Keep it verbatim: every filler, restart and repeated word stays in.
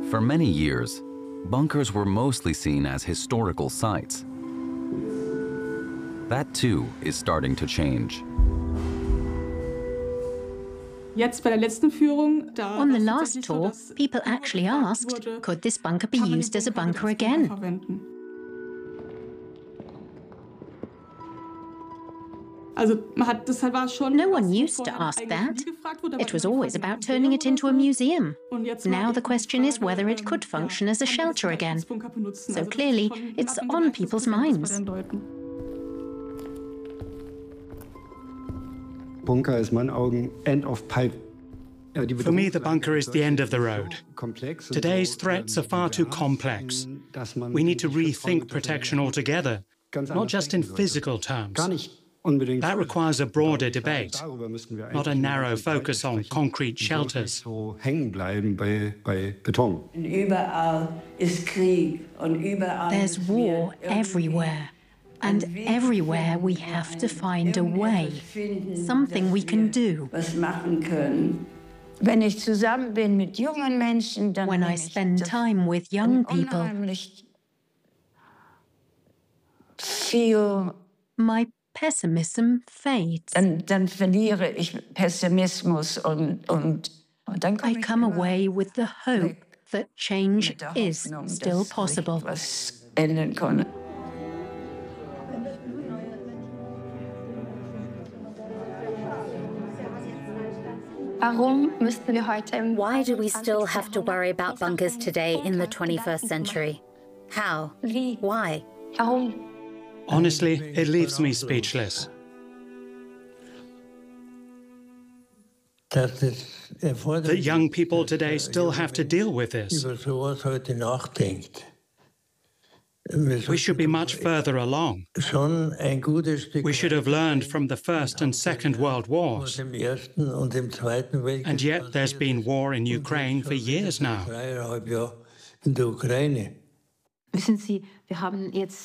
For many years, bunkers were mostly seen as historical sites. That too is starting to change. On the last tour, people actually asked, could this bunker be used as a bunker again? No one used to ask that. It was always about turning it into a museum. Now the question is whether it could function as a shelter again. So clearly, it's on people's minds. Bunker is in my Augen end of pipe. For me, the bunker is the end of the road. Today's threats are far too complex. We need to rethink protection altogether, not just in physical terms. That requires a broader debate, not a narrow focus on concrete shelters. There's war everywhere. And everywhere we have to find a way, something we can do. When I spend time with young people, my pessimism fades. I come away with the hope that change is still possible. Why do we still have to worry about bunkers today in the twenty-first century? How? Why? Honestly, it leaves me speechless. That young people today still have to deal with this. We should be much further along. We should have learned from the First and Second World Wars. And yet there's been war in Ukraine for years now.